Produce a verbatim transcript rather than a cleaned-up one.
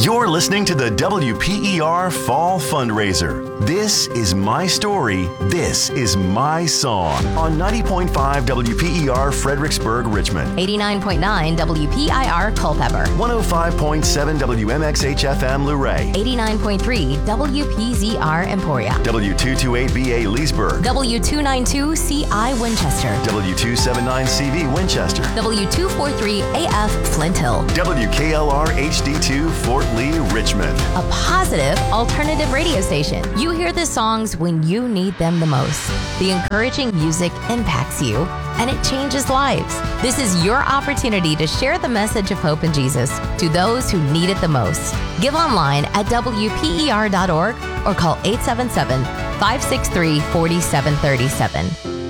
You're listening to the W P E R Fall Fundraiser. This is my story. This is my song. On ninety point five W P E R Fredericksburg, Richmond. eighty-nine point nine W P I R Culpeper. one oh five point seven W M X H F M Luray. eighty-nine point three W P Z R Emporia. W two twenty-eight B A Leesburg. W two ninety-two C I Winchester. W two seventy-nine C V Winchester. W two forty-three A F Flint Hill. W K L R H D two Fort Lee, Richmond. A positive alternative radio station. You hear the songs when you need them the most. The encouraging music impacts you, and it changes lives. This is your opportunity to share the message of hope in Jesus to those who need it the most. Give online at W P E R dot org or call eight seven seven, five six three, four seven three seven.